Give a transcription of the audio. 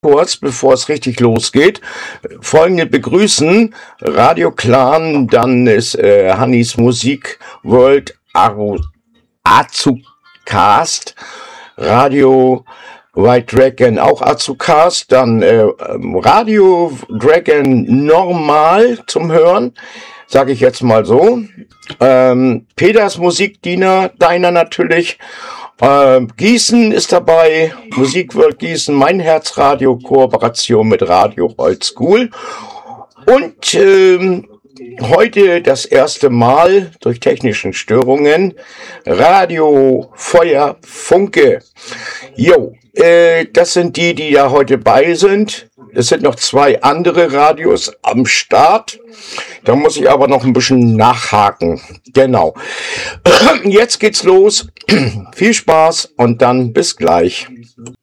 kurz, bevor es richtig losgeht, folgende begrüßen. Radio Clan, dann ist Hannis Musik World Azucast, Radio White Dragon auch Azucast, dann Radio Dragon normal zum Hören, sage ich jetzt mal so. Peters Musikdiener, deiner natürlich. Gießen ist dabei, Musikworld Gießen, mein Herzradio, Kooperation mit Radio Oldschool. Und heute das erste Mal durch technischen Störungen Radio Feuer Funke. Jo, das sind die ja heute bei sind. Es sind noch 2 andere Radios am Start. Da muss ich aber noch ein bisschen nachhaken. Genau. Jetzt geht's los. Viel Spaß und dann bis gleich.